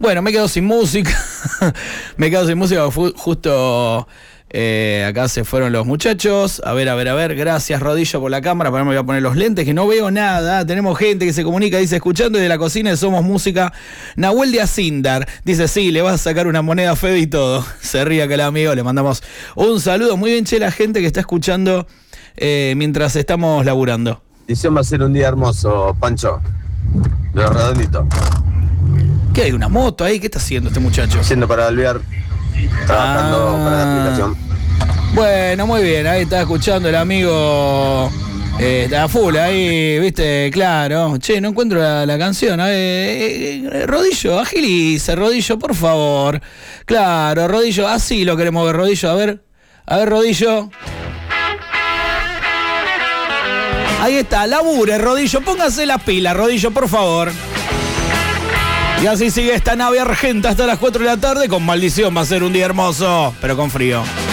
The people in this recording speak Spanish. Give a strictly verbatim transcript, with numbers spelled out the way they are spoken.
Bueno, me quedo sin música. me quedo sin música. Fue justo eh, acá se fueron los muchachos. A ver, a ver, a ver. Gracias, Rodillo, por la cámara. Para mí me voy a poner los lentes, que no veo nada. Tenemos gente que se comunica, dice, escuchando desde la cocina de Somos Música. Nahuel de Acindar dice, sí, le vas a sacar una moneda fea y todo. Se ríe acá el amigo. Le mandamos un saludo. Muy bien, che, la gente que está escuchando eh, mientras estamos laburando. Edición va a ser un día hermoso, Pancho. De los redonditos. ¿Qué hay? ¿Una moto ahí? ¿Qué está haciendo este muchacho? Yendo para Alvear, trabajando ah. para la aplicación. Bueno, muy bien, ahí está escuchando el amigo eh, está full ahí, viste, claro. Che, no encuentro la, la canción. A ver, eh, eh, Rodillo, agilice, Rodillo, por favor. Claro, Rodillo, así lo queremos ver, Rodillo. A ver, a ver, Rodillo. Ahí está, labure, Rodillo, póngase la pila, Rodillo, por favor. Y así sigue esta nave argenta hasta las cuatro de la tarde. Con Maldición va a ser un día hermoso, pero con frío.